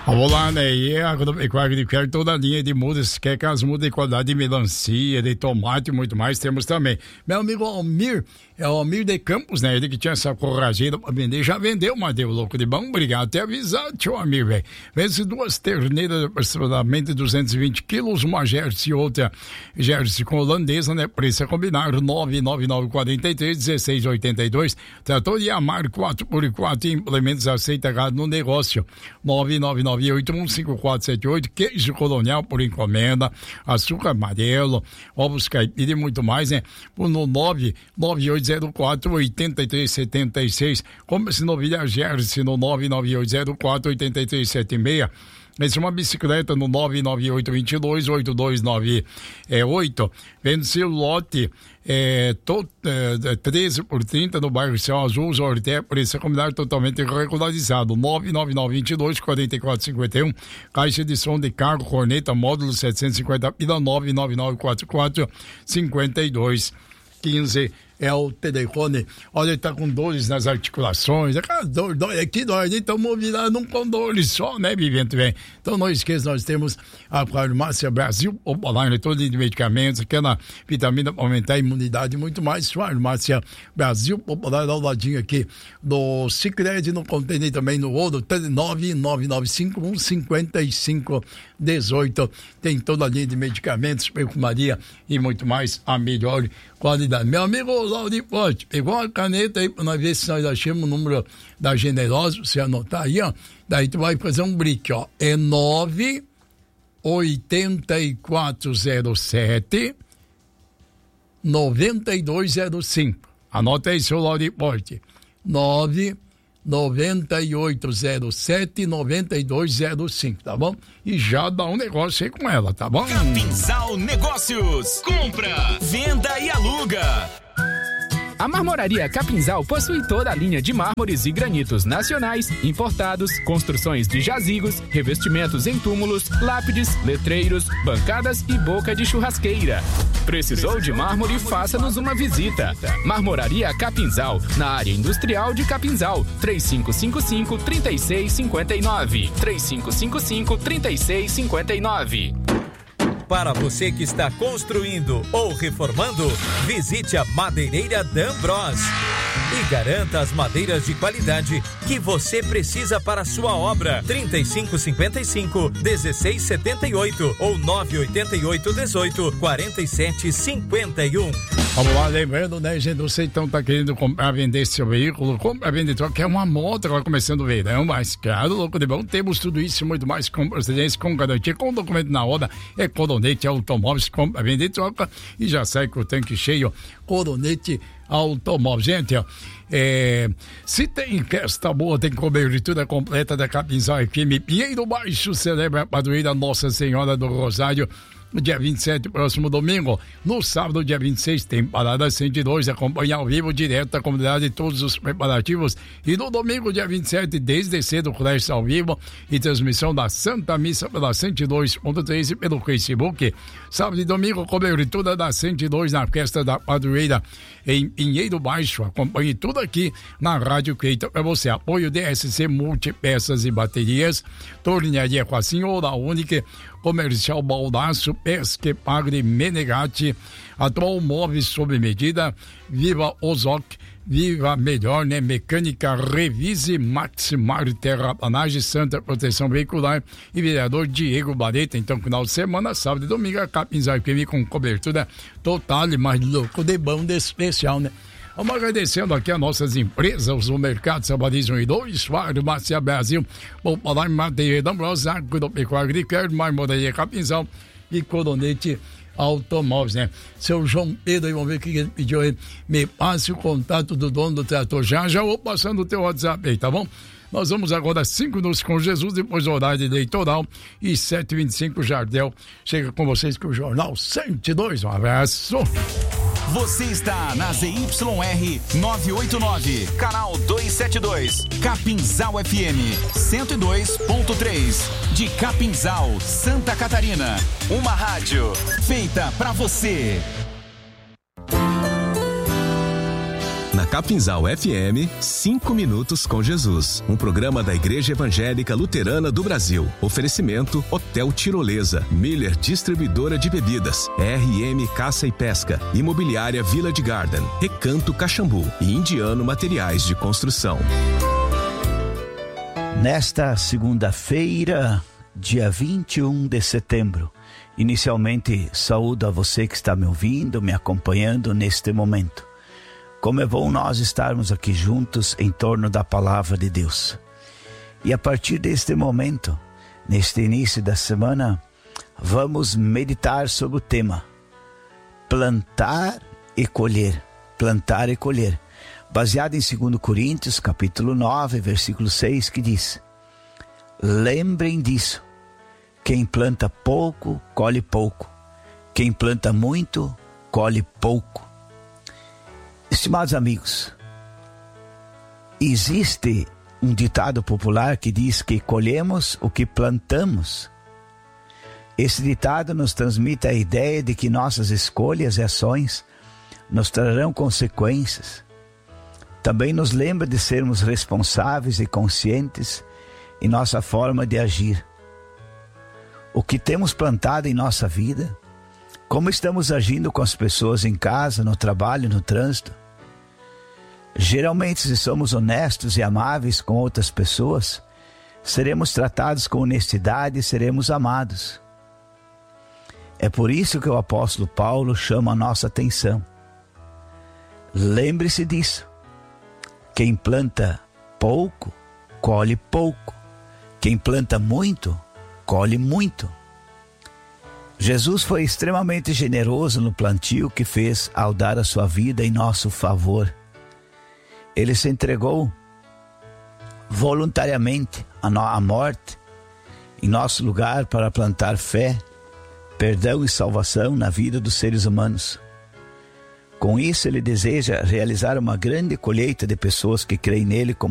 Vamos lá, né? E a agropecuária quer toda a linha de mudas, quer que as mudas de qualidade de melancia, de tomate e muito mais, temos também. Meu amigo Almir, é o Almir de Campos, né? Ele que tinha essa corrageira pra vender, já vendeu, mas deu louco de bom, obrigado. Até avisar, tio Almir, velho. Vende 2 terneiras de aproximadamente 220 quilos, uma Jersey e outra Jersey com holandesa, né? Preço a combinar, 99943-1682. Trator de Amar 4x4, implementos aceita gado no negócio, 999815478, queijo colonial por encomenda, açúcar amarelo, ovos caipira e muito mais, né? No 99804-8376, compre-se novilha Jersey no 99804-8376. Esse é uma bicicleta no 99822-8298. Vende-se o lote 13 por 30 no bairro Céu Azul, Zorté, preço combinado totalmente regularizado, 99922-4451. Caixa de som de carro, corneta, módulo 750 pila, 99944-5215. É o telefone. Olha, ele tá com dores nas articulações. Dor aqui, dói. Então, virando um com dores só, né, Vivente? Bem, então, não esqueça, nós temos a Farmácia Brasil Popular, todo de medicamentos, aquela vitamina para aumentar a imunidade e muito mais. Farmácia Brasil Popular, ao ladinho aqui do Sicredi, no Contêiner também no Ouro, 99951-5518. Tem toda a linha de medicamentos, perfumaria e muito mais, a melhor qualidade. Meu amigo Lauri Forte, pegou uma caneta aí pra nós ver se nós achamos o número da Generosa, você anotar aí, ó. Daí tu vai fazer um brick, ó. É 98407-9205. Anota aí, seu Lauri Forte. 9807-9205, tá bom? E já dá um negócio aí com ela, tá bom? Capinzal Negócios. Compra, venda e aluga. A Marmoraria Capinzal possui toda a linha de mármores e granitos nacionais, importados, construções de jazigos, revestimentos em túmulos, lápides, letreiros, bancadas e boca de churrasqueira. Precisou de mármore? Faça-nos uma visita. Marmoraria Capinzal, na área industrial de Capinzal, 3555-3659. 3555-3659. Para você que está construindo ou reformando, visite a Madeireira D'Ambros e garanta as madeiras de qualidade que você precisa para a sua obra. 3555-1678 ou 988-18-4751. Vamos lá, lembrando, né, gente, você então tá querendo comprar, vender seu veículo, compra, vender, troca, é uma moto, agora começando o verão, mais caro, louco de bom, temos tudo isso e muito mais, com procedência, com garantia, com documento na hora, é Coronete Automóveis, compra, vender, troca e já sai com o tanque cheio, Coronete Automóveis. Gente, ó, se tem festa boa, tem cobertura completa da Capinzal FM, Pinheiro Baixo celebra a padroeira Nossa Senhora do Rosário, no dia 27, próximo domingo. No sábado, dia 26, tem Parada 102, acompanhar ao vivo, direto da comunidade, todos os preparativos. E no domingo, dia 27, desde cedo, flash ao vivo e transmissão da Santa Missa pela 102.3 e pelo Facebook. Sábado e domingo, cobertura da 102 na festa da padroeira em Pinheiro Baixo. Acompanhe tudo aqui na Rádio Feita para você. Apoio DSC Multipeças e Baterias, Tornearia Quacinho, Oura Única, Comercial Baldaço, Pesque Pagre Menegatti, Atual Móveis sob medida, Viva Ozoc, Viva Melhor, né? Mecânica Revise, Maximar Terraplanagem, Santa Proteção Veicular e vereador Diego Bareta. Então, final de semana, sábado e domingo, a Capinzal FM com cobertura total e mais louco de bom, de especial, né? Vamos agradecendo aqui as nossas empresas, o Mercado Sabadismo 1 e 2, Farmácia Brasil, Popular Madeireira D'Ambros, Agropecuária Agrícola, Marmoraria Capinzal e Coronete Automóveis, né? Seu João Pedro, aí vamos ver o que ele pediu aí. Me passe o contato do dono do trator. Já vou passando o teu WhatsApp aí, tá bom? Nós vamos agora 5 minutos com Jesus, depois do horário eleitoral, e 7h25 Jardel chega com vocês com o Jornal 102. Um abraço. Você está na ZYR 989, canal 272, Capinzal FM 102.3, de Capinzal, Santa Catarina. Uma rádio feita pra você. Na Capinzal FM, 5 Minutos com Jesus. Um programa da Igreja Evangélica Luterana do Brasil. Oferecimento Hotel Tirolesa, Miller Distribuidora de Bebidas, RM Caça e Pesca, Imobiliária Village Garden, Recanto Caxambu e Indiano Materiais de Construção. Nesta segunda-feira, dia 21 de setembro, inicialmente saúdo a você que está me ouvindo, me acompanhando neste momento. Como é bom nós estarmos aqui juntos em torno da palavra de Deus. E a partir deste momento, neste início da semana, vamos meditar sobre o tema plantar e colher. Plantar e colher. Baseado em 2 Coríntios, capítulo 9, versículo 6, que diz: lembrem disso, quem planta pouco, colhe pouco. Quem planta muito, colhe pouco. Estimados amigos, existe um ditado popular que diz que colhemos o que plantamos. Esse ditado nos transmite a ideia de que nossas escolhas e ações nos trarão consequências. Também nos lembra de sermos responsáveis e conscientes em nossa forma de agir. O que temos plantado em nossa vida, como estamos agindo com as pessoas em casa, no trabalho, no trânsito. Geralmente, se somos honestos e amáveis com outras pessoas, seremos tratados com honestidade e seremos amados. É por isso que o apóstolo Paulo chama a nossa atenção. Lembre-se disso. Quem planta pouco, colhe pouco. Quem planta muito, colhe muito. Jesus foi extremamente generoso no plantio que fez ao dar a sua vida em nosso favor. Ele se entregou voluntariamente à morte em nosso lugar para plantar fé, perdão e salvação na vida dos seres humanos. Com isso, ele deseja realizar uma grande colheita de pessoas que creem nele como